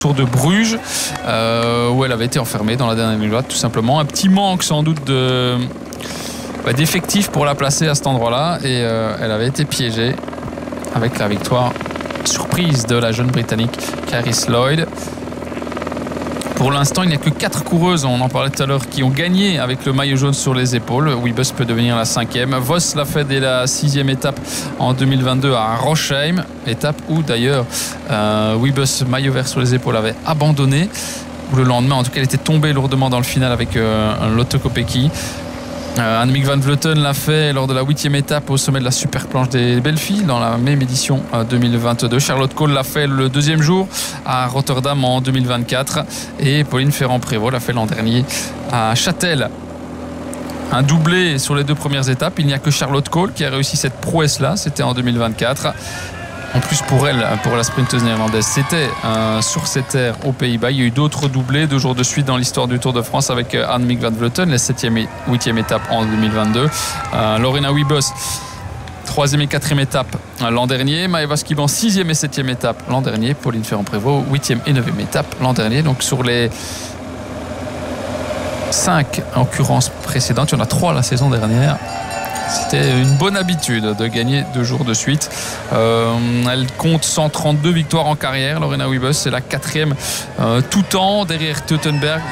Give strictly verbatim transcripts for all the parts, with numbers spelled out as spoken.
Tour de Bruges, euh, où elle avait été enfermée dans la dernière ligne droite, tout simplement. Un petit manque sans doute de, bah, d'effectifs pour la placer à cet endroit-là, et euh, elle avait été piégée avec la victoire surprise de la jeune Britannique Karis Lloyd. Pour l'instant, il n'y a que quatre coureuses, on en parlait tout à l'heure, qui ont gagné avec le maillot jaune sur les épaules. Wiebes peut devenir la cinquième. Voss l'a fait dès la sixième étape en deux mille vingt-deux à Rochheim, étape où d'ailleurs euh, Wiebes, maillot vert sur les épaules, avait abandonné. Ou le lendemain, en tout cas, elle était tombée lourdement dans le final avec euh, un Lotte Kopecky. Euh, Annemiek van Vleuten l'a fait lors de la huitième étape au sommet de la super planche des belles filles dans la même édition euh, deux mille vingt-deux. Charlotte Kohl l'a fait le deuxième jour à Rotterdam en deux mille vingt-quatre et Pauline Ferrand-Prévot l'a fait l'an dernier à Châtel. Un doublé sur les deux premières étapes. Il n'y a que Charlotte Kohl qui a réussi cette prouesse-là. C'était en deux mille vingt-quatre. En plus pour elle, pour la sprinteuse néerlandaise, c'était euh, sur ces terres aux Pays-Bas. Il y a eu d'autres doublés deux jours de suite dans l'histoire du Tour de France avec euh, Annemiek van Vleuten, les septième et huitième étapes en deux mille vingt-deux. Euh, Lorena Wiebes, troisième et quatrième étape euh, l'an dernier. Maëva Skiban, sixième et septième étape l'an dernier. Pauline Ferrand-Prévot, huitième et neuvième étape l'an dernier. Donc sur les cinq occurrences précédentes, il y en a trois la saison dernière. C'était une bonne habitude de gagner deux jours de suite. Euh, elle compte cent trente-deux victoires en carrière. Lorena Wiebes, c'est la quatrième euh, tout temps derrière Teutenberg,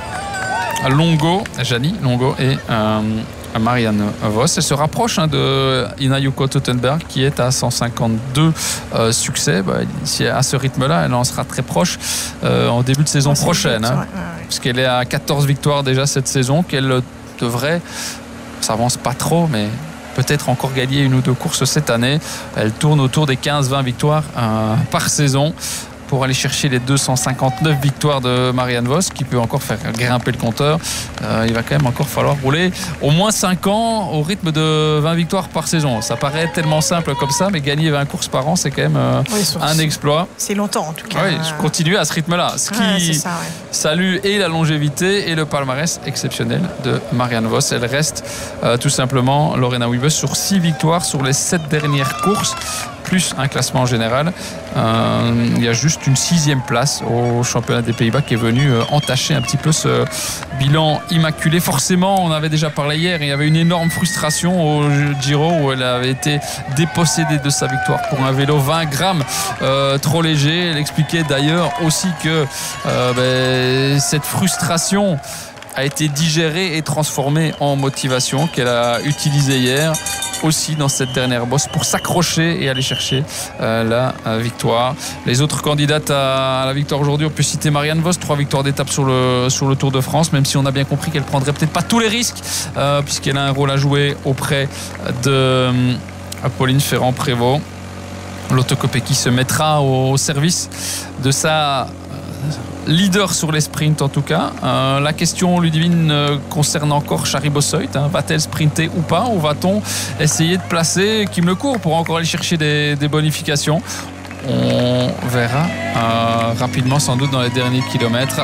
Longo, Jani Longo et euh, Marianne Vos. Elle se rapproche hein, de Ina Jukka Teutenberg qui est à cent cinquante-deux euh, succès. Bah, si à ce rythme-là, elle en sera très proche euh, en début de saison oh, prochaine. Hein, ouais, ouais. Puisqu'elle est à quatorze victoires déjà cette saison, qu'elle devrait... Ça avance pas trop, mais peut-être encore gagner une ou deux courses cette année. Elle tourne autour des quinze vingt victoires euh, par saison pour aller chercher les deux cent cinquante-neuf victoires de Marianne Vos, qui peut encore faire grimper le compteur. Euh, il va quand même encore falloir rouler au moins cinq ans au rythme de vingt victoires par saison. Ça paraît tellement simple comme ça, mais gagner vingt courses par an, c'est quand même euh, oui, un exploit. C'est longtemps en tout cas. Oui, continuer à ce rythme-là. Ce qui ouais, ça, ouais. salue et la longévité et le palmarès exceptionnel de Marianne Vos. Elle reste euh, tout simplement, Lorena Wiebes, sur six victoires sur les sept dernières courses, plus un classement général. Euh, il y a juste une sixième place au championnat des Pays-Bas qui est venu euh, entacher un petit peu ce bilan immaculé. Forcément, on avait déjà parlé hier, il y avait une énorme frustration au Giro où elle avait été dépossédée de sa victoire pour un vélo vingt grammes euh, trop léger. Elle expliquait d'ailleurs aussi que euh, ben, cette frustration a été digérée et transformée en motivation qu'elle a utilisée hier aussi dans cette dernière bosse pour s'accrocher et aller chercher euh, la euh, victoire. Les autres candidates à, à la victoire aujourd'hui, on peut citer Marianne Vos, trois victoires d'étape sur le, sur le Tour de France, même si on a bien compris qu'elle prendrait peut-être pas tous les risques euh, puisqu'elle a un rôle à jouer auprès de euh, Pauline Ferrand-Prévot. Lotte Kopecky se mettra au service de sa leader sur les sprints en tout cas. Euh, la question, Ludivine, euh, concerne encore Shari Bossoit. Hein. Va-t-elle sprinter ou pas, ou va-t-on essayer de placer Kim Lecourt pour encore aller chercher des, des bonifications? On verra euh, rapidement, sans doute dans les derniers kilomètres.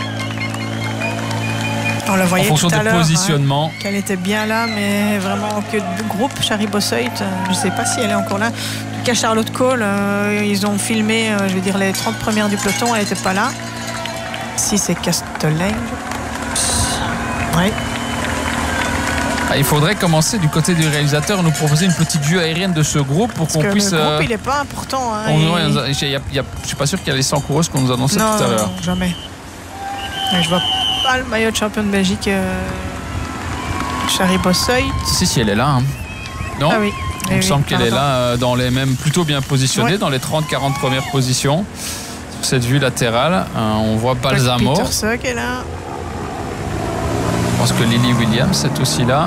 On la voyait en fonction tout à des positionnements. Hein, qu'elle était bien là, mais vraiment que de groupe. Shari Bossoit, je ne sais pas si elle est encore là. En tout cas, Charlotte Kohl, euh, ils ont filmé, euh, je veux dire, les trente premières du peloton, elle n'était pas là. Si c'est Castelling. Oui. Ah, il faudrait commencer du côté du réalisateur, nous proposer une petite vue aérienne de ce groupe pour Parce qu'on que puisse. Le groupe, euh, il n'est pas important. Hein, on, et... ouais, y a, y a, je suis pas sûr qu'il y a les cent coureuses qu'on nous annonçait non, tout à l'heure. Non, jamais. Je vois pas le maillot de champion de Belgique. Euh... Shari Bossoit. Si, si, elle est là. Hein. Non. Ah oui. Il me oui, semble qu'elle pardon. est là euh, dans les mêmes plutôt bien positionnée, ouais. Dans les trente quarante premières positions. Sur cette vue latérale, euh, on voit Balsamo. Peterson est là. Je pense que Lily Williams est aussi là.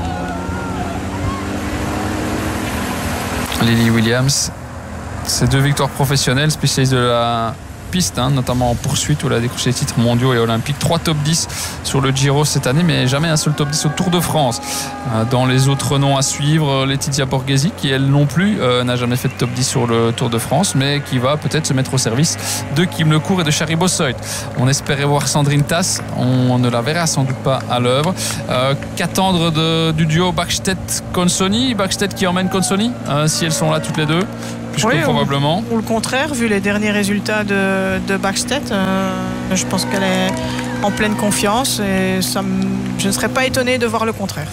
Lily Williams, c'est deux victoires professionnelles, spécialiste de la piste, hein, notamment en poursuite où elle a décroché les titres mondiaux et olympiques. Trois top dix sur le Giro cette année, mais jamais un seul top dix au Tour de France. Euh, dans les autres noms à suivre, Laetitia Borghesi, qui elle non plus euh, n'a jamais fait de top dix sur le Tour de France, mais qui va peut-être se mettre au service de Kim Lecourt et de Shari Bossoit. On espérait voir Sandrine Tass, on ne la verra sans doute pas à l'œuvre. Euh, qu'attendre de, du duo Bäckstedt-Consoni? Bäckstedt qui emmène Consoni, euh, si elles sont là toutes les deux. plus oui, que probablement. Ou, ou le contraire, vu les derniers résultats de, de Bäckstedt, euh, je pense qu'elle est en pleine confiance et ça me, je ne serais pas étonné de voir le contraire.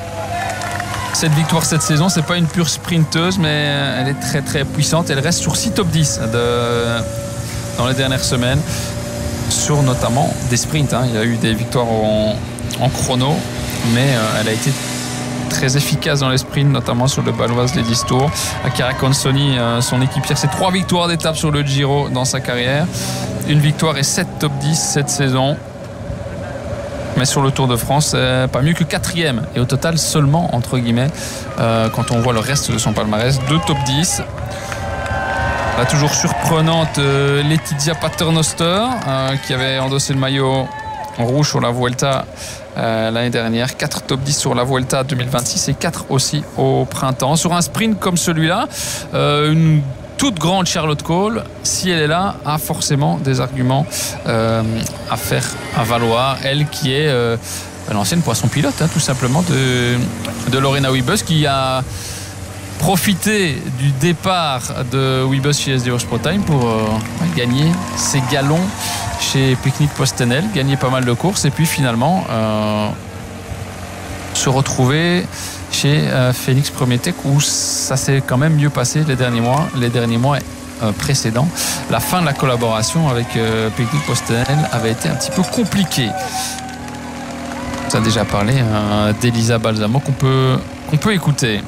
Cette victoire cette saison, c'est pas une pure sprinteuse, mais elle est très très puissante. Elle reste sur six top dix de, dans les dernières semaines, sur notamment des sprints. Hein. Il y a eu des victoires en, en chrono, mais euh, elle a été très efficace dans les sprints, notamment sur le Baloise les dix tours. Chiara Consoni, euh, son équipière, c'est trois victoires d'étape sur le Giro dans sa carrière. Une victoire et sept top dix cette saison. Mais sur le Tour de France, euh, pas mieux que quatrième. Et au total, seulement, entre guillemets, euh, quand on voit le reste de son palmarès, deux top dix. La toujours surprenante euh, Letizia Paternoster, euh, qui avait endossé le maillot rouge sur la Vuelta euh, l'année dernière. quatre top dix sur la Vuelta deux mille vingt-six et quatre aussi au printemps. Sur un sprint comme celui-là, euh, une toute grande Charlotte Cole, si elle est là, a forcément des arguments euh, à faire à valoir. Elle qui est euh, l'ancienne poisson pilote, hein, tout simplement, de, de Lorena Wiebes, qui a profité du départ de Wiebes chez S D Works Pro Time pour euh, gagner ses galons chez Picnic Postenel, gagner pas mal de courses et puis finalement euh, se retrouver chez euh, Phoenix Premier Tech où ça s'est quand même mieux passé les derniers mois, les derniers mois euh, précédents. La fin de la collaboration avec euh, Picnic Postenel avait été un petit peu compliquée. On a déjà parlé hein, d'Elisa Balsamo qu'on peut, qu'on peut écouter.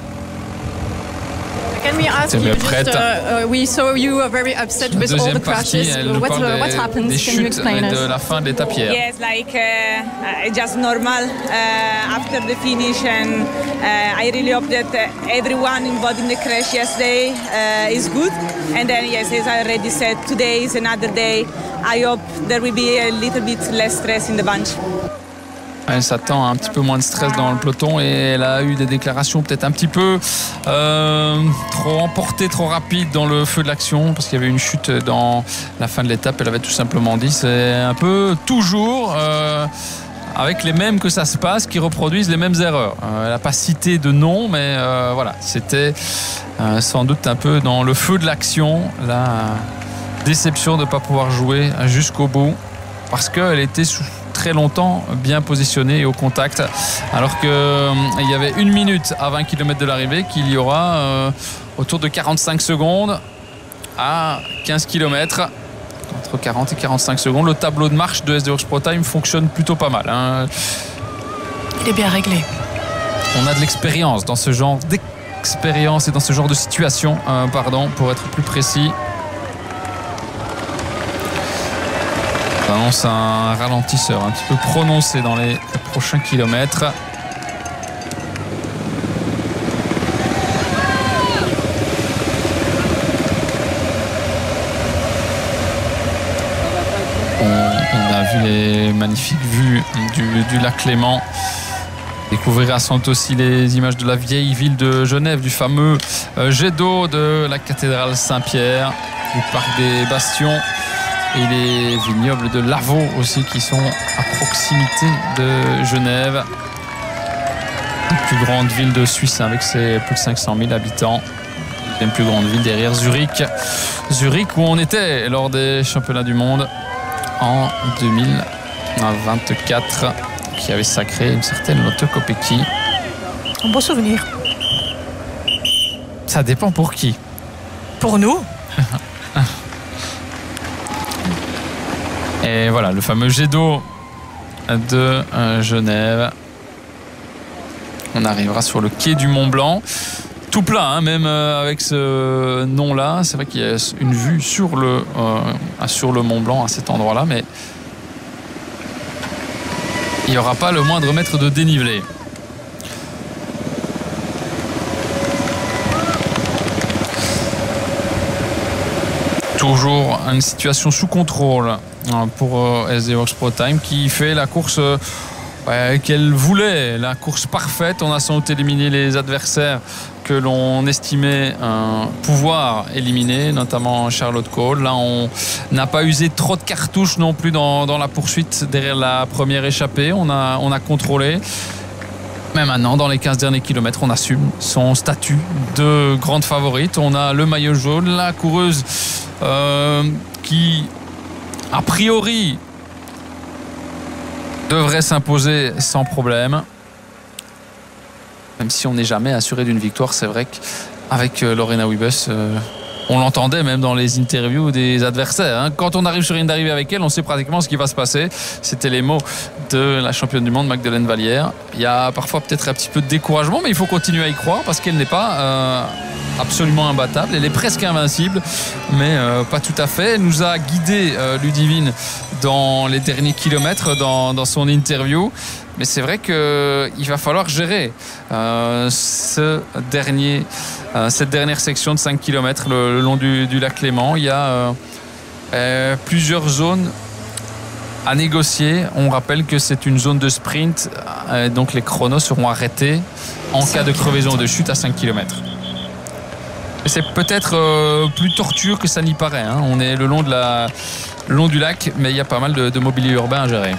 Can we ask you just, uh, uh, we saw you were very upset with all the crashes. What, uh, what happened? Can you explain us? De la fin de l'étape hier. Yes, like uh, just normal uh, after the finish, and uh, I really hope that uh, everyone involved in the crash yesterday uh, is good. And then yes, as I already said, today is another day. I hope there will be a little bit less stress in the bunch. Elle s'attend à un petit peu moins de stress dans le peloton et elle a eu des déclarations peut-être un petit peu euh, trop emportées, trop rapides dans le feu de l'action parce qu'il y avait une chute dans la fin de l'étape. Elle avait tout simplement dit c'est un peu toujours euh, avec les mêmes que ça se passe qui reproduisent les mêmes erreurs. Euh, elle n'a pas cité de nom, mais euh, voilà, c'était euh, sans doute un peu dans le feu de l'action, la déception de ne pas pouvoir jouer jusqu'au bout parce qu'elle était sous très longtemps bien positionné et au contact alors qu'il euh, y avait une minute à vingt kilomètres de l'arrivée qu'il y aura euh, autour de quarante-cinq secondes à quinze kilomètres, entre quarante et quarante-cinq secondes. Le tableau de marche de S D Works Pro Time fonctionne plutôt pas mal hein. Il est bien réglé. On a de l'expérience dans ce genre d'expérience et dans ce genre de situation euh, pardon, pour être plus précis. Ça annonce un ralentisseur un petit peu prononcé dans les prochains kilomètres. On, on a vu les magnifiques vues du, du lac Léman. Découvrira sans doute aussi les images de la vieille ville de Genève, du fameux jet d'eau de la cathédrale Saint-Pierre, du parc des Bastions. Et les vignobles de Lavaux aussi qui sont à proximité de Genève. La plus grande ville de Suisse avec ses plus de cinq cent mille habitants. La plus grande ville derrière Zurich. Zurich où on était lors des championnats du monde en deux mille vingt-quatre qui avait sacré une certaine Lotte Kopecky. Un beau souvenir. Ça dépend pour qui. Pour nous. Et voilà, le fameux jet d'eau de euh, Genève. On arrivera sur le quai du Mont Blanc. Tout plein, hein, même euh, avec ce nom-là. C'est vrai qu'il y a une vue sur le, euh, sur le Mont Blanc à cet endroit-là, mais il n'y aura pas le moindre mètre de dénivelé. Toujours une situation sous contrôle pour S D Works Pro Time qui fait la course euh, qu'elle voulait, la course parfaite. On a sans doute éliminé les adversaires que l'on estimait euh, pouvoir éliminer, notamment Charlotte Cole. Là, on n'a pas usé trop de cartouches non plus dans, dans la poursuite derrière la première échappée. On a, on a contrôlé. Mais maintenant, dans les quinze derniers kilomètres, on assume son statut de grande favorite. On a le maillot jaune, la coureuse euh, qui, a priori, devrait s'imposer sans problème. Même si on n'est jamais assuré d'une victoire, c'est vrai qu'avec euh, Lorena Wiebes, euh, on l'entendait même dans les interviews des adversaires. Hein. Quand on arrive sur une arrivée avec elle, on sait pratiquement ce qui va se passer. C'était les mots de la championne du monde, Magdalene Vallière. Il y a parfois peut-être un petit peu de découragement, mais il faut continuer à y croire parce qu'elle n'est pas euh, absolument imbattable. Elle est presque invincible, mais euh, pas tout à fait. Elle nous a guidé, euh, Ludivine, dans les derniers kilomètres, dans, dans son interview. Mais c'est vrai qu'il va falloir gérer euh, ce dernier, euh, cette dernière section de cinq kilomètres le, le long du, du lac Léman. Il y a euh, euh, plusieurs zones à négocier. On rappelle que c'est une zone de sprint, euh, donc les chronos seront arrêtés en cas de crevaison ou de chute à cinq kilomètres. C'est peut-être euh, plus tortueux que ça n'y paraît. Hein. On est le long, de la, le long du lac, mais il y a pas mal de, de mobilier urbain à gérer.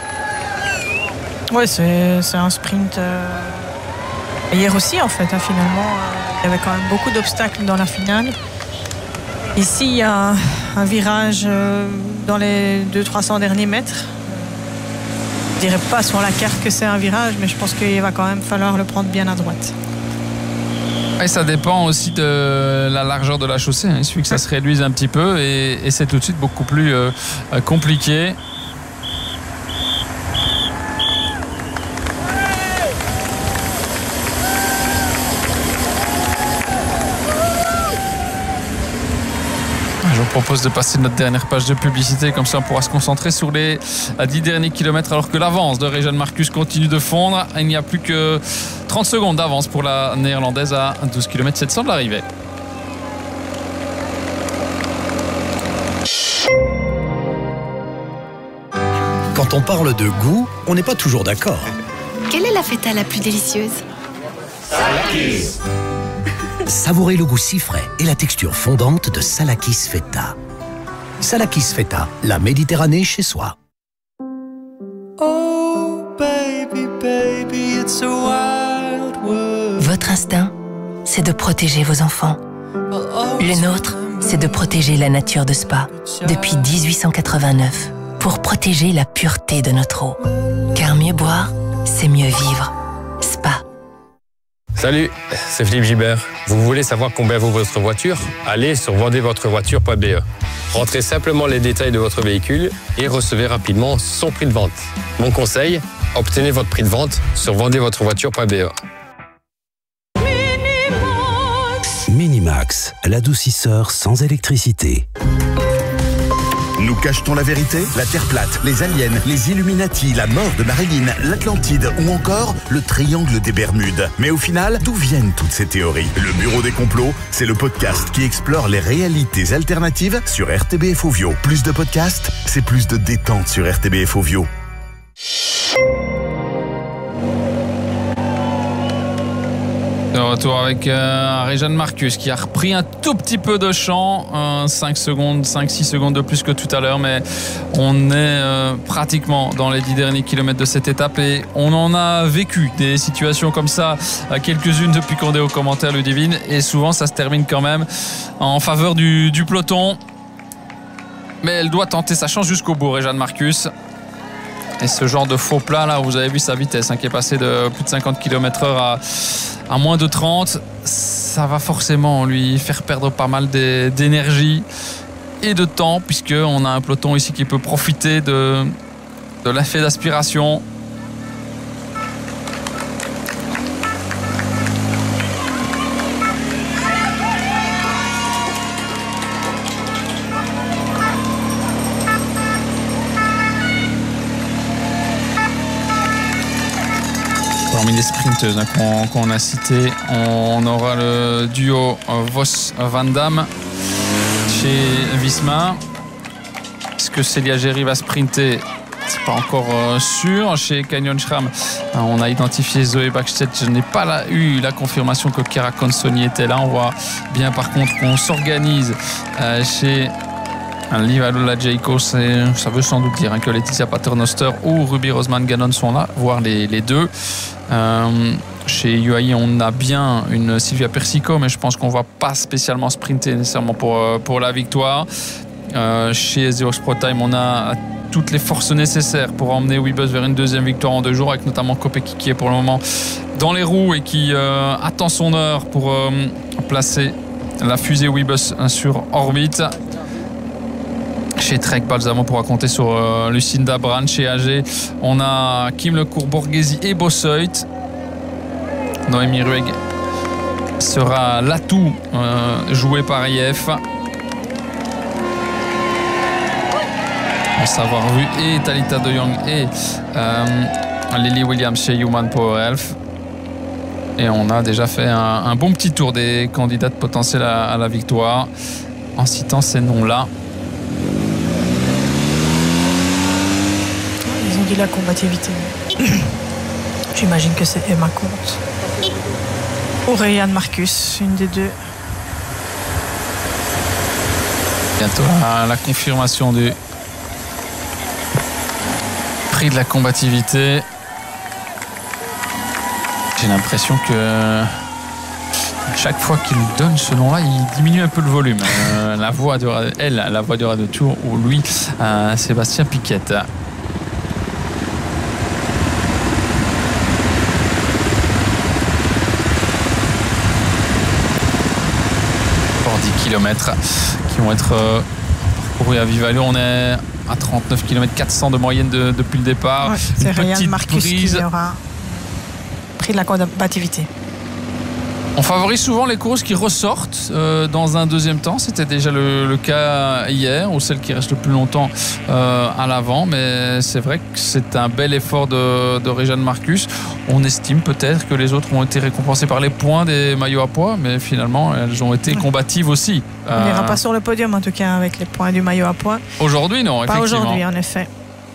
Oui, c'est un sprint. Euh... Hier aussi, en fait, hein, finalement, euh, il y avait quand même beaucoup d'obstacles dans la finale. Ici, il y a un, un virage euh, dans les deux cents à trois cents derniers mètres. Je ne dirais pas sur la carte que c'est un virage, mais je pense qu'il va quand même falloir le prendre bien à droite. Et ça dépend aussi de la largeur de la chaussée. Hein. Il suffit que ça se réduise un petit peu et, et c'est tout de suite beaucoup plus euh, compliqué. Je vous propose de passer notre dernière page de publicité, comme ça on pourra se concentrer sur les dix derniers kilomètres alors que l'avance de Réjeanne Marcus continue de fondre. Il n'y a plus que trente secondes d'avance pour la néerlandaise à douze kilomètres sept cents de l'arrivée. Quand on parle de goût, on n'est pas toujours d'accord. Quelle est la feta la plus délicieuse? Salakis. Savourez le goût si frais et la texture fondante de Salakis Feta. Salakis Feta, la Méditerranée chez soi. Oh, baby, baby, it's a wild world. Votre instinct, c'est de protéger vos enfants. Le nôtre, c'est de protéger la nature de Spa depuis dix-huit cent quatre-vingt-neuf pour protéger la pureté de notre eau. Car mieux boire, c'est mieux vivre. Spa. Salut, c'est Philippe Gibert. Vous voulez savoir combien vaut votre voiture? Allez sur vendez votre voiture point b e. Rentrez simplement les détails de votre véhicule et recevez rapidement son prix de vente. Mon conseil, obtenez votre prix de vente sur vendez votre voiture point b e. Minimax, Minimax, l'adoucisseur sans électricité. Nous cache-t-on la vérité? La Terre plate, les aliens, les Illuminati, la mort de Marilyn, l'Atlantide ou encore le triangle des Bermudes. Mais au final, d'où viennent toutes ces théories? Le Bureau des complots, c'est le podcast qui explore les réalités alternatives sur R T B F Ovio. Plus de podcasts, c'est plus de détente sur R T B F Ovio. De retour avec euh, Réjeanne Marcus qui a repris un tout petit peu de champ, euh, cinq secondes, cinq six secondes de plus que tout à l'heure, mais on est euh, pratiquement dans les dix derniers kilomètres de cette étape et on en a vécu des situations comme ça, euh, quelques-unes depuis qu'on est aux commentaires, Ludivine, et souvent ça se termine quand même en faveur du, du peloton. Mais elle doit tenter sa chance jusqu'au bout, Réjeanne Marcus. Et ce genre de faux plat là, vous avez vu sa vitesse hein, qui est passée de plus de cinquante kilomètres heure à, à moins de trente, ça va forcément lui faire perdre pas mal d'énergie et de temps, puisqu'on a un peloton ici qui peut profiter de, de l'effet d'aspiration. Parmi les sprinteuses hein, qu'on qu'on a citées, on aura le duo Vos-Van Damme chez Visma. Est-ce que Célia Géry va sprinter? C'est pas encore euh, sûr. Chez Canyon Schram, hein, on a identifié Zoé Bachstedt. Je n'ai pas la, eu la confirmation que Chiara Consoni était là. On voit bien par contre qu'on s'organise euh, chez Livalula Jayco, ça veut sans doute dire hein, que Laetitia Paternoster ou Ruby Roseman Gannon sont là, voire les, les deux. Euh, chez U A E, on a bien une Silvia Persico, mais je pense qu'on ne va pas spécialement sprinter nécessairement pour, pour la victoire. Euh, chez S D Works Pro Time, on a toutes les forces nécessaires pour emmener Webus vers une deuxième victoire en deux jours, avec notamment Kopecky qui est pour le moment dans les roues et qui euh, attend son heure pour euh, placer la fusée Webus sur orbite. Chez Trek, Balsamo pourra compter sur euh, Lucinda Brand. Chez A G, on a Kim Lecourt, Borghesi et Bossoit. Noémie Rueg sera l'atout euh, joué par I F. Pour avoir vu et Talita De Jong et euh, Lily Williams chez Human Power Health. Et on a déjà fait un, un bon petit tour des candidates potentielles à, à la victoire en citant ces noms-là. Ils ont dit la combativité. J'imagine que c'est Emma Comte. Ou Ryan Marcus, une des deux. Bientôt la, la confirmation du prix de la combativité. J'ai l'impression que chaque fois qu'il donne ce nom-là, il diminue un peu le volume. Euh, la voix de, elle, la voix du Radio Tour, ou lui, euh, Sébastien Piquette. Pour dix kilomètres qui vont être euh, parcourus à vive allure. On est à trente-neuf kilomètres quatre cents de moyenne de, depuis le départ. Ouais, c'est une Ryan petite Marcus brise. qui aura pris de la combativité. On favorise souvent les courses qui ressortent euh, dans un deuxième temps. C'était déjà le, le cas hier, ou celles qui restent le plus longtemps euh, à l'avant. Mais c'est vrai que c'est un bel effort de, de Réjeanne Marcus. On estime peut-être que les autres ont été récompensés par les points des maillots à poids, mais finalement, elles ont été combatives aussi. On ne verra pas sur le podium, en tout cas, avec les points du maillot à poids. Aujourd'hui, non, pas effectivement. Pas aujourd'hui, en effet.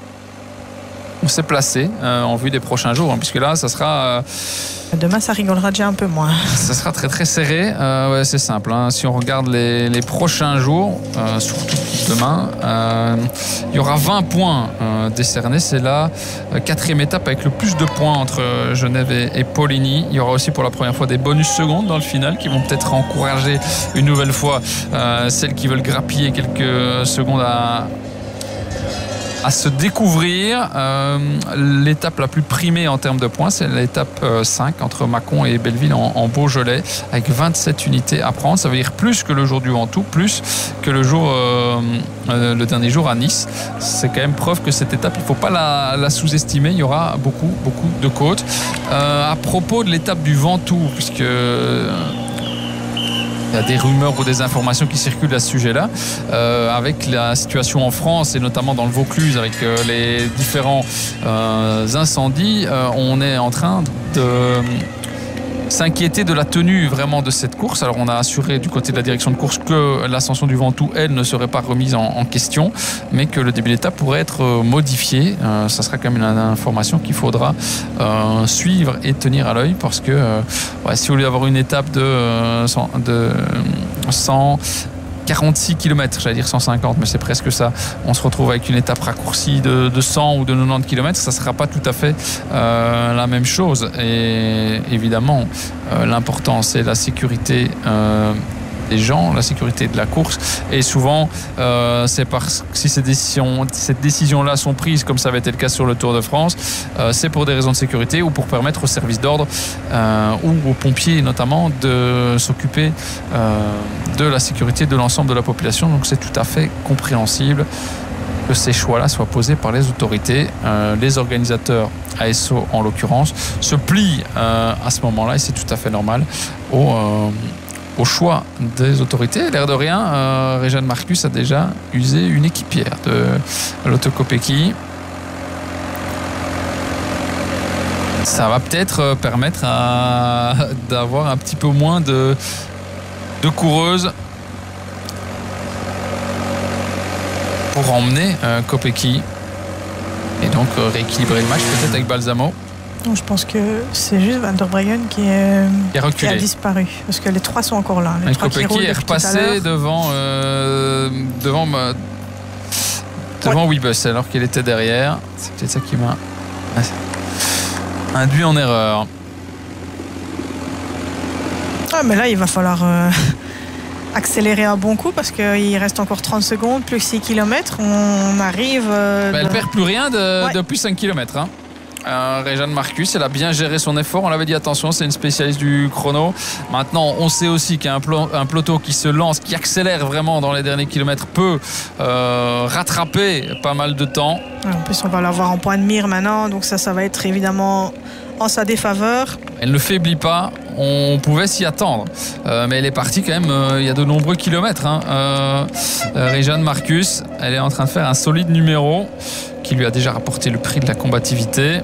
On s'est placé euh, en vue des prochains jours, hein, puisque là, ça sera... Euh, Demain, ça rigolera déjà un peu moins. Ça sera très très serré. Euh, ouais, c'est simple. Hein. Si on regarde les, les prochains jours, euh, surtout demain, euh, il y aura vingt points euh, décernés. C'est la euh, quatrième étape avec le plus de points entre Genève et, et Poligny. Il y aura aussi pour la première fois des bonus secondes dans le final qui vont peut-être encourager une nouvelle fois euh, celles qui veulent grappiller quelques secondes à à se découvrir. Euh, l'étape la plus primée en termes de points, c'est l'étape euh, cinq entre Mâcon et Belleville en, en Beaujolais, avec vingt-sept unités à prendre. Ça veut dire plus que le jour du Ventoux, plus que le jour euh, euh, le dernier jour à Nice. C'est quand même preuve que cette étape, il ne faut pas la, la sous-estimer. Il y aura beaucoup, beaucoup de côtes. Euh, à propos de l'étape du Ventoux, puisque euh, il y a des rumeurs ou des informations qui circulent à ce sujet-là. Euh, avec la situation en France et notamment dans le Vaucluse, avec euh, les différents euh, incendies, euh, on est en train de s'inquiéter de la tenue vraiment de cette course. Alors on a assuré du côté de la direction de course que l'ascension du Ventoux, elle, ne serait pas remise en, en question, mais que le début d'étape pourrait être modifié. Euh, ça sera quand même une, une information qu'il faudra euh, suivre et tenir à l'œil, parce que euh, ouais, si au lieu d'avoir une étape de, euh, de cent quarante-six kilomètres, j'allais dire cent cinquante, mais c'est presque ça, on se retrouve avec une étape raccourcie de, de cent ou de quatre-vingt-dix kilomètres, ça ne sera pas tout à fait euh, la même chose. Et évidemment, euh, l'important, c'est la sécurité euh, des gens, la sécurité de la course. Et souvent, euh, c'est parce que si ces décisions, ces décisions-là sont prises, comme ça avait été le cas sur le Tour de France, euh, c'est pour des raisons de sécurité ou pour permettre aux services d'ordre euh, ou aux pompiers notamment de s'occuper euh, de la sécurité de l'ensemble de la population. Donc c'est tout à fait compréhensible que ces choix-là soient posés par les autorités. Euh, les organisateurs, A S O en l'occurrence, se plient euh, à ce moment-là, et c'est tout à fait normal, au euh, au choix des autorités. L'air de rien, euh, Réjeanne Marcus a déjà usé une équipière de Lotte Kopecky. Ça va peut-être permettre à, d'avoir un petit peu moins de, de coureuses pour emmener euh, Kopecky et donc euh, rééquilibrer le match peut-être avec Balsamo. Je pense que c'est juste Van der Breggen qui, est, qui, qui a disparu, parce que les trois sont encore là. Les trois Kopecky est repassé devant, euh, devant devant ouais. Webus alors qu'il était derrière. C'est peut-être ça qui m'a induit en erreur. Ah, mais là, il va falloir euh, accélérer un bon coup parce qu'il reste encore trente secondes, plus six kilomètres. On arrive. Euh, bah, elle de... perd plus rien de, ouais. depuis cinq kilomètres. Hein. Euh, Réjeanne Marcus, elle a bien géré son effort. On l'avait dit, attention, c'est une spécialiste du chrono. Maintenant, on sait aussi qu'il y a un, plo- un peloton qui se lance, qui accélère vraiment dans les derniers kilomètres, peut euh, rattraper pas mal de temps. En plus, on va l'avoir en point de mire maintenant, donc ça, ça va être évidemment en sa défaveur. Elle ne faiblit pas, on pouvait s'y attendre, euh, mais elle est partie quand même euh, il y a de nombreux kilomètres. Hein. Euh, euh, Réjeanne Marcus, elle est en train de faire un solide numéro qui lui a déjà rapporté le prix de la combativité.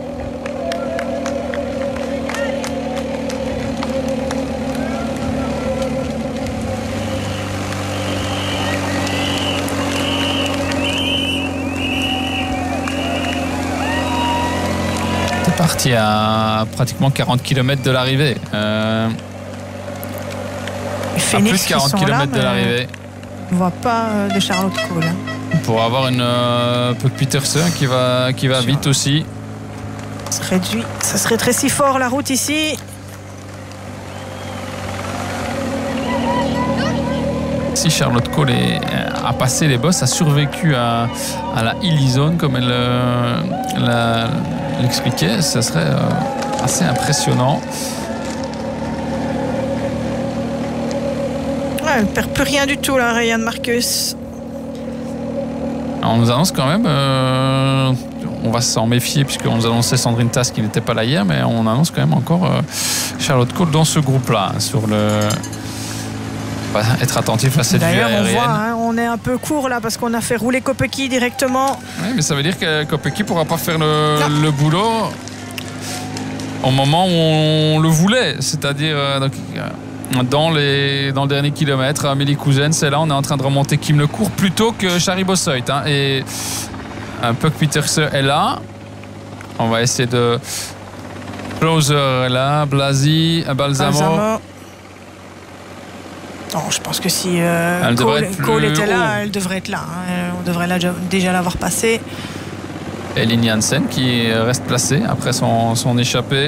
Parti à pratiquement quarante kilomètres de l'arrivée. Euh, à plus de quarante kilomètres de l'arrivée. On ne voit pas de Charlotte Cole. Pour avoir une euh, Puck Pieterse qui va, qui va vite aussi. Ça se réduit. Ça se rétrécit fort la route ici. Si Charlotte Cole est, a passé les bosses, a survécu à, à la hilly zone comme elle euh, la, l'expliquait, ça serait euh, assez impressionnant. Ouais, elle ne perd plus rien du tout là, Réjeanne Marcus. Alors, on nous annonce quand même, euh, on va s'en méfier puisqu'on nous annonçait Sandrine Tass qui n'était pas là hier, mais on annonce quand même encore euh, Charlotte Cole dans ce groupe-là, hein, sur le... être attentif à cette vue aérienne. On voit, hein, on est un peu court là parce qu'on a fait rouler Kopecky directement. Oui, mais ça veut dire que Kopecky ne pourra pas faire le, le boulot au moment où on le voulait, c'est-à-dire euh, donc, dans, les, dans le dernier kilomètre. Amélie Cousin, c'est là, on est en train de remonter Kim Lecourt plutôt que Shari Bossoit. Hein, et un Puck Pieterse est là. On va essayer de... Closer est là, Blasi, Balsamo. Balsamo. Non, je pense que si euh, Cole, Cole était là, haut. Elle devrait être là. Hein. On devrait la, déjà l'avoir passée. Et Lynn Jansen qui reste placée après son, son échappée.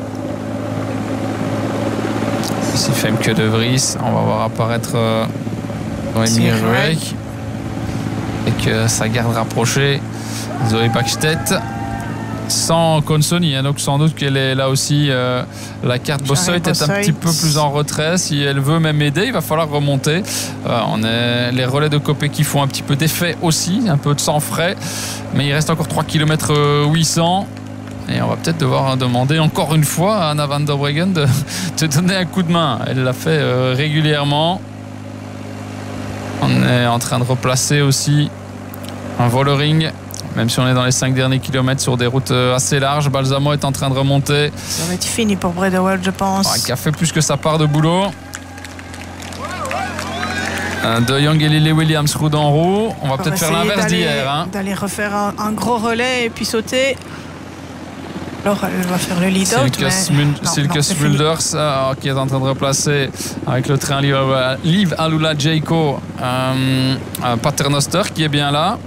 Ici Femke de Vries, on va voir apparaître euh, Noémie Rueck. Et que sa garde rapprochée, Zoé Backstedt. Sans Consoni, hein, donc sans doute qu'elle est là aussi. Euh, la carte Bossoit est un petit peu plus en retrait. Si elle veut même aider, il va falloir remonter. Euh, on est, les relais de Kopecky font un petit peu d'effet aussi, un peu de sang frais. Mais il reste encore trois kilomètres huit cents. Et on va peut-être devoir demander encore une fois à Anna van der Breggen de, de donner un coup de main. Elle l'a fait euh, régulièrement. On est en train de replacer aussi un Vollering. Même si on est dans les cinq derniers kilomètres sur des routes assez larges, Balsamo est en train de remonter. Ça va être fini pour Bredewell, je pense. Ouais, qui a fait plus que sa part de boulot. De Jong et Lily Williams, roue en roue. On va peut-être faire l'inverse d'hier. Hein. D'aller refaire un, un gros relais et puis sauter. Alors elle va faire le lead-out. Silke Smulders euh, qui est en train de replacer avec le train Liv Alula Jayco euh, Paternoster qui est bien là.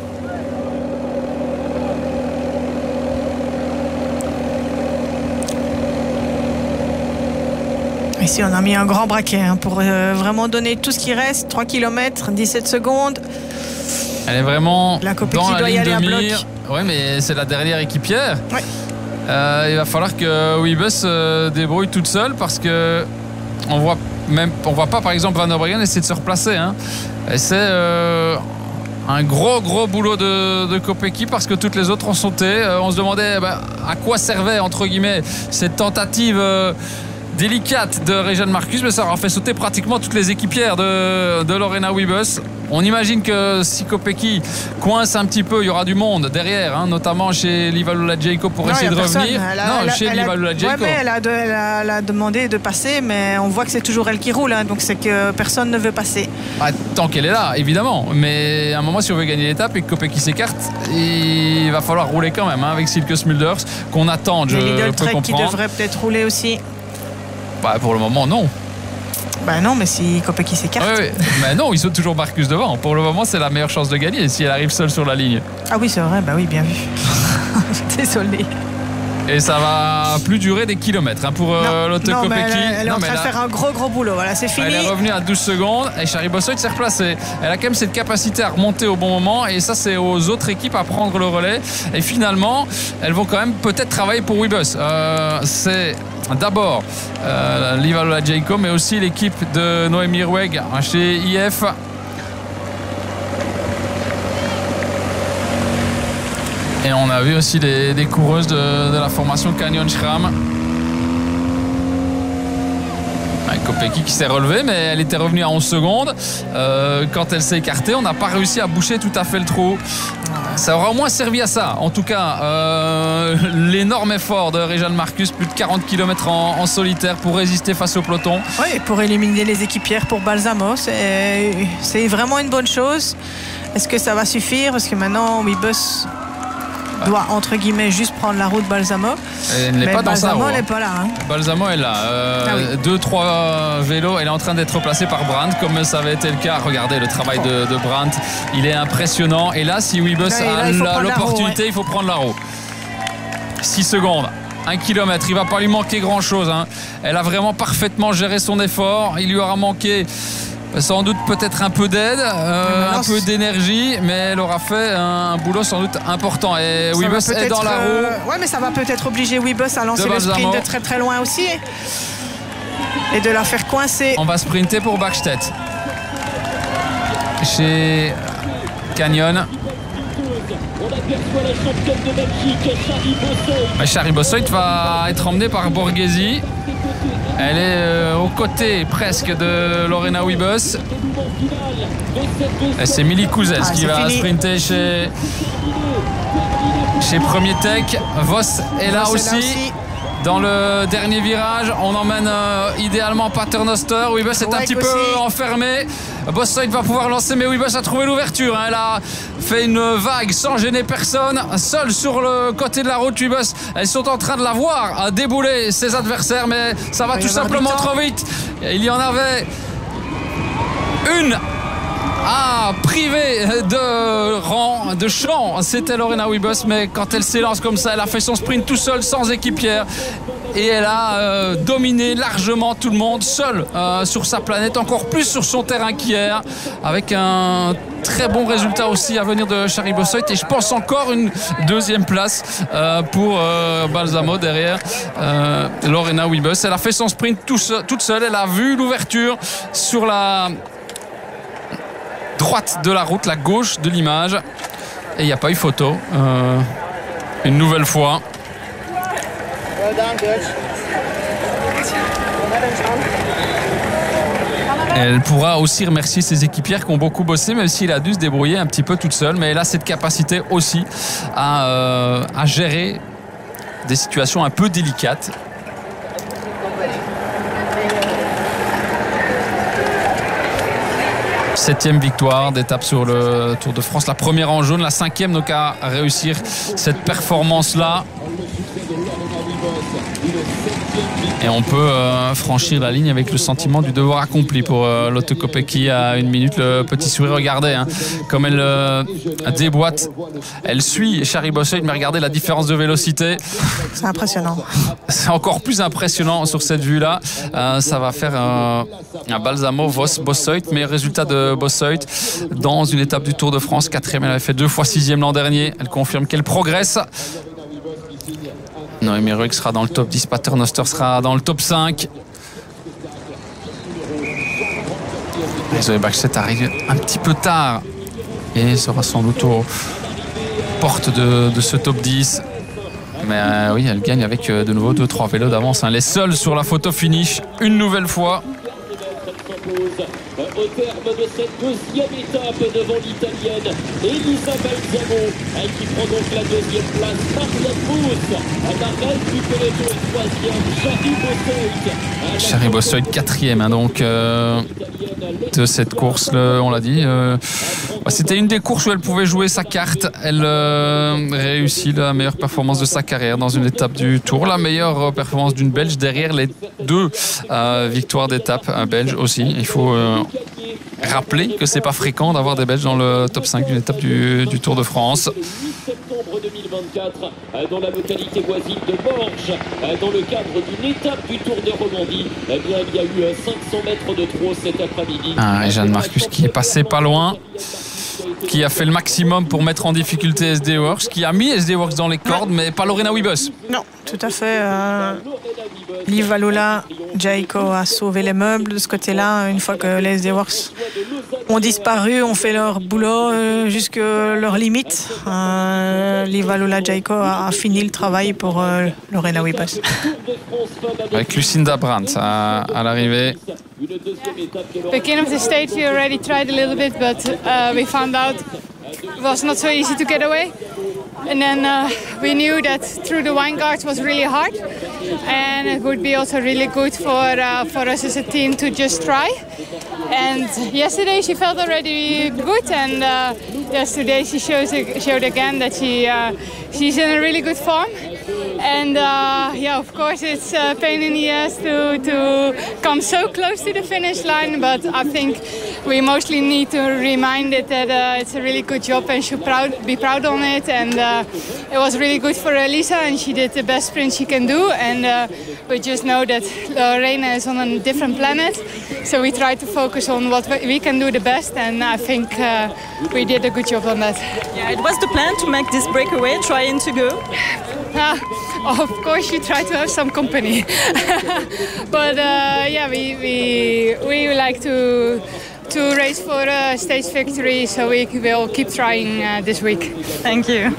Ici, on a mis un grand braquet hein, pour euh, vraiment donner tout ce qui reste. trois kilomètres, dix-sept secondes. Elle est vraiment la dans la ligne de mire. Oui, mais c'est la dernière équipière. Oui. Euh, il va falloir que Webus se euh, débrouille toute seule parce que on voit même, on voit pas par exemple Van der Breggen essayer de se replacer. Hein. Et c'est euh, un gros gros boulot de, de Kopecky parce que toutes les autres ont sauté. Euh, on se demandait bah, à quoi servait entre guillemets cette tentative. Euh, délicate de Réjeanne Marcus, mais ça aura fait sauter pratiquement toutes les équipières de, de Lorena Wiebes. On imagine que si Kopecky coince un petit peu, il y aura du monde derrière, hein, notamment chez Liv Alula Jayco pour non, essayer de personne. revenir. Elle a, non, elle a, chez Liv Alula Jayco. Ouais, elle, a de, elle, a, elle a demandé de passer, mais on voit que c'est toujours elle qui roule, hein, donc c'est que personne ne veut passer. Ah, tant qu'elle est là, évidemment. Mais à un moment, si on veut gagner l'étape et que Kopecky s'écarte, il va falloir rouler quand même hein, avec Silke Smulders, qu'on attend, je peux comprendre. Qui devrait peut-être rouler aussi. Bah, pour le moment, non. Bah non, mais si Kopecky s'écarte. Oui, oui. Mais non, ils sont toujours Marcus devant. Pour le moment, c'est la meilleure chance de gagner si elle arrive seule sur la ligne. Ah oui, c'est vrai, bah oui, bien vu. Désolé. Et ça va plus durer des kilomètres hein, pour euh, Lotte Kopecky. Elle, elle est non, en train de faire un gros gros boulot. Voilà, c'est fini. Elle est revenue à douze secondes et Shari Bossoit s'est replacée. Elle a quand même cette capacité à remonter au bon moment et ça, c'est aux autres équipes à prendre le relais. Et finalement, elles vont quand même peut-être travailler pour Webus. Euh, c'est d'abord euh, Liva Jacob, mais aussi l'équipe de Noémie Rueg chez I F. Et on a vu aussi des, des coureuses de, de la formation Canyon Schramm. Kopecky qui s'est relevée, mais elle était revenue à onze secondes. Euh, quand elle s'est écartée, on n'a pas réussi à boucher tout à fait le trou. Ça aura au moins servi à ça. En tout cas, euh, l'énorme effort de Réjeanne Marcus, plus de quarante kilomètres en, en solitaire pour résister face au peloton. Oui, pour éliminer les équipières pour Balsamo. C'est vraiment une bonne chose. Est-ce que ça va suffire? Parce que maintenant, Webus doit entre guillemets juste prendre la route Balsamo. Elle n'est pas dans sa roue. Balsamo n'est pas là. Hein. Balsamo est là. Euh, ah oui. Deux, trois vélos. Elle est en train d'être replacée par Brandt, comme ça avait été le cas. Regardez le travail de, de Brandt. Il est impressionnant. Et là, si Webus a l'opportunité, ouais. il faut prendre la roue. six secondes. Un kilomètre, il ne va pas lui manquer grand chose. Hein. Elle a vraiment parfaitement géré son effort. Il lui aura manqué sans doute peut-être un peu d'aide, euh, un peu d'énergie, mais elle aura fait un, un boulot sans doute important. Et Webus est dans la roue. Euh, ouais, mais ça va peut-être obliger Webus à lancer le sprint de très très loin aussi et de la faire coincer. On va sprinter pour Bäckstedt chez Canyon. Mais Shari Bossoit va être emmenée par Borghesi. Elle est euh, aux côtés presque de Lorena Webus. Et c'est Millie Kouzes ah, qui va fini. sprinter chez, chez Premier Tech. Voss est là, aussi, est là aussi. Dans le dernier virage, on emmène euh, idéalement Paternoster. Webus est ouais, un petit aussi. peu enfermé. Bossoit va pouvoir lancer, mais Webus a trouvé l'ouverture. Hein. Elle a fait une vague sans gêner personne. Seule sur le côté de la route, Webus. Elles sont en train de la voir à débouler ses adversaires, mais ça va tout simplement trop vite. Il y en avait une à priver de rang, de champ. C'était Lorena Webus, mais quand elle s'élance comme ça, elle a fait son sprint tout seul, sans équipière. Et elle a euh, dominé largement tout le monde, seule euh, sur sa planète, encore plus sur son terrain qu'hier, avec un très bon résultat aussi à venir de Shari Bossoit. Et je pense encore une deuxième place euh, pour euh, Balsamo derrière euh, Lorena Webus. Elle a fait son sprint tout seul, toute seule, elle a vu l'ouverture sur la droite de la route, la gauche de l'image. Et il n'y a pas eu photo. Euh, une nouvelle fois. Elle pourra aussi remercier ses équipières qui ont beaucoup bossé, même si elle a dû se débrouiller un petit peu toute seule. Mais elle a cette capacité aussi à, euh, à gérer des situations un peu délicates. Septième victoire d'étape sur le Tour de France, la première en jaune, la cinquième donc à réussir cette performance-là. Et on peut euh, franchir la ligne avec le sentiment du devoir accompli pour euh, Lotte Kopecky à une minute. Le petit sourire, regardez hein, comme elle euh, déboîte. Elle suit Shari Bossoit, mais regardez la différence de vélocité. C'est impressionnant. C'est encore plus impressionnant sur cette vue-là. Euh, ça va faire euh, un Balsamo, Voss, Bossoit. Meilleur résultat de Bossoit dans une étape du Tour de France. Quatrième, elle avait fait deux fois sixième l'an dernier. Elle confirme qu'elle progresse. Noémie Rueg sera dans le top dix, Paternoster sera dans le top cinq. Zoé Bäckstedt arrive un petit peu tard et sera sans doute aux portes de, de ce top dix. Mais euh, oui, elle gagne avec euh, de nouveau deux trois vélos d'avance. Hein. Les seuls sur la photo finish une nouvelle fois. Au terme de cette deuxième étape devant l'italienne Elisa Balsamo, elle qui prend donc la deuxième place. Marianne Vos à la reine du peloton et troisième. Shari Bossoit. Shari Bossoit quatrième, hein, donc euh, de cette course, le, on l'a dit. Euh, C'était une des courses où elle pouvait jouer sa carte. Elle euh, réussit la meilleure performance de sa carrière dans une étape du Tour. La meilleure performance d'une Belge derrière les deux euh, victoires d'étape belges aussi. Il faut euh, rappeler que c'est pas fréquent d'avoir des Belges dans le top cinq d'une étape du, du Tour de France. septembre deux mille vingt-quatre, dans la localité voisine de Morges, dans le cadre d'une étape du Tour de Romandie, eh bien, il y a eu cinq cents mètres de trop cet après-midi. Ah, et Jeanne Marcus qui est passé pas loin, qui a fait le maximum pour mettre en difficulté S D Works, qui a mis S D Works dans les cordes, mais pas Lorena Wiebes. Non, tout à fait. Euh, Liv Alula, Jayco a sauvé les meubles de ce côté-là. Une fois que les S D Works ont disparu, ont fait leur boulot euh, jusque leur limite. Euh, Liv Alula, Jayco a, a fini le travail pour euh, Lorena Wiebes. Avec Lucinda Brandt à, à l'arrivée. Beginning of the stage, we already tried a little bit, but uh, we found out it was not so easy to get away. And then uh, we knew that through the wine guards was really hard, and it would be also really good for uh, for us as a team to just try. And yesterday she felt already good, and uh, yesterday she shows showed again that she uh, she's in a really good form. And uh, yeah, of course it's a pain in the ass to, to come so close to the finish line, but I think we mostly need to remind it that uh, it's a really good job and should proud, be proud on it. And uh, it was really good for Elisa, and she did the best sprint she can do. And uh, we just know that Lorena is on a different planet, so we try to focus on what we can do the best, and I think uh, we did a good job on that. Yeah, it was the plan to make this breakaway, trying to go. Uh, of course, you try to have some company, but uh, yeah, we we we like to to race for a stage victory, so we will keep trying uh, this week. Thank you.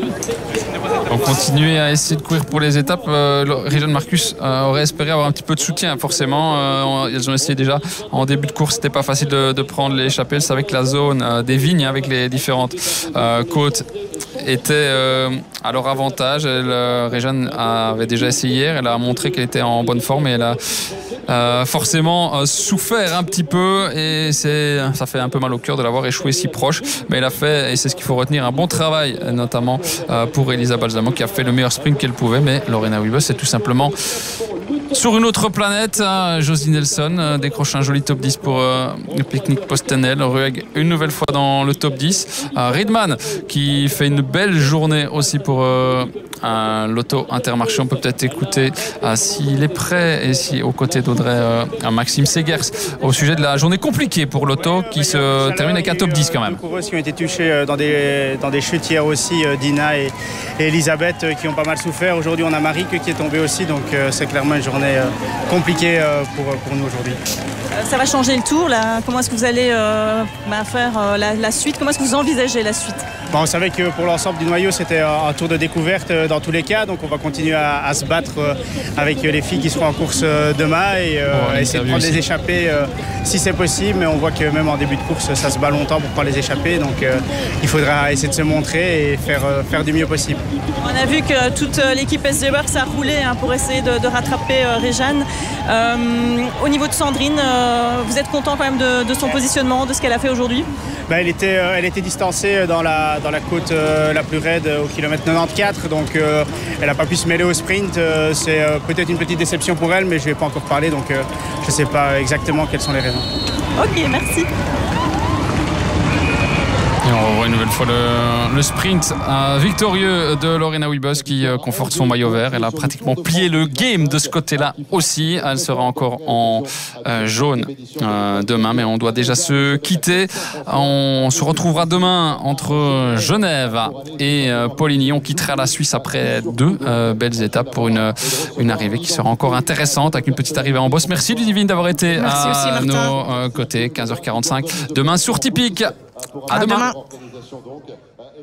On continue à essayer de courir pour les étapes. Euh, Jeanne Marcus euh, aurait espéré avoir un petit peu de soutien, forcément. Euh, ils ont essayé déjà en début de course, c'était pas facile de, de prendre l'échappée. Elle savait que la zone euh, des vignes avec les différentes euh, côtes était euh, à leur avantage. Elle, euh, Réjeanne avait déjà essayé hier, elle a montré qu'elle était en bonne forme et elle a euh, forcément euh, souffert un petit peu, et ça fait un peu mal au cœur de l'avoir échoué si proche, mais elle a fait, et c'est ce qu'il faut retenir, un bon travail, notamment euh, pour Elisa Balsamo qui a fait le meilleur sprint qu'elle pouvait. Mais Lorena Wiebes c'est tout simplement sur une autre planète. hein. Josie Nelson euh, décroche un joli top dix pour euh, le pique-nique Postenel. Rueg une nouvelle fois dans le top dix. Euh, Riedman qui fait une belle journée aussi pour euh, un loto Intermarché. On peut peut-être écouter euh, s'il est prêt, et si aux côtés d'Audrey euh, Maxime Segers au sujet de la journée compliquée pour l'auto qui se termine avec un top dix quand même. Beaucoup qui ont été touchés dans des, dans des chutes hier aussi, Dina et, et Elisabeth qui ont pas mal souffert. Aujourd'hui on a Marie qui est tombée aussi, donc c'est clairement une journée compliquée pour, pour nous aujourd'hui. Ça va changer le tour là. Comment est-ce que vous allez euh, bah, faire euh, la, la suite? Comment est-ce que vous envisagez la suite? Bon, on savait que pour l'ensemble du noyau c'était un tour de découverte dans tous les cas, donc on va continuer à, à se battre avec les filles qui seront en course demain et euh, essayer de prendre les échappées euh, si c'est possible, mais on voit que même en début de course ça se bat longtemps pour prendre les échappées, donc euh, il faudra essayer de se montrer et faire, euh, faire du mieux possible. On a vu que toute l'équipe S D Works a roulé hein, pour essayer de, de rattraper euh, Réjeanne. Euh, au niveau de Sandrine, euh, vous êtes content quand même de, de son positionnement, de ce qu'elle a fait aujourd'hui? Ben, elle, était, euh, elle était distancée dans la, dans la côte euh, la plus raide au kilomètre quatre-vingt-quatorze, donc euh, elle n'a pas pu se mêler au sprint. Euh, c'est euh, peut-être une petite déception pour elle, mais je ne vais pas encore parler, donc euh, je ne sais pas exactement quelles sont les raisons. Ok, merci. Et on revoit une nouvelle fois le, le sprint euh, victorieux de Lorena Wiebes qui euh, conforte son maillot vert. Elle a pratiquement plié le game de ce côté-là aussi. Elle sera encore en euh, jaune euh, demain, mais on doit déjà se quitter. On se retrouvera demain entre Genève et euh, Poligny. On quittera la Suisse après deux euh, belles étapes pour une, une arrivée qui sera encore intéressante avec une petite arrivée en bosse. Merci Ludivine d'avoir été Merci à aussi, nos euh, côtés. quinze heures quarante-cinq demain sur Tipeee. À, à demain. demain.